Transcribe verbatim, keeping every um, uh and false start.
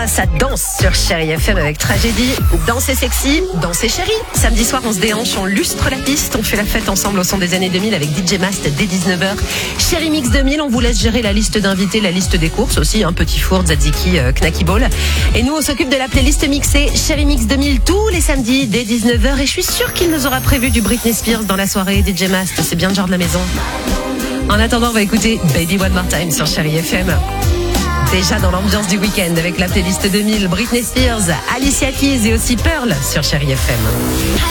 ça danse sur Chérie F M avec Tragédie. Danser sexy, danser chérie. Samedi soir, on se déhanche, on lustre la piste, on fait la fête ensemble au son des années deux mille avec D J Mast dès dix-neuf heures. Chérie Mix deux mille, on vous laisse gérer la liste d'invités, la liste des courses aussi, un hein, petit four, tzatziki, euh, knacky ball. Et nous, on s'occupe de la playlist mixée Chérie Mix deux mille tous les samedis dès dix-neuf heures. Et je suis sûre qu'il nous aura prévu du Britney Spears dans la soirée. D J Mast, c'est bien le genre de la maison. En attendant, on va écouter Baby One More Time sur Chérie F M. Déjà dans l'ambiance du week-end avec la playlist deux mille, Britney Spears, Alicia Keys et aussi Pearl sur Chérie F M.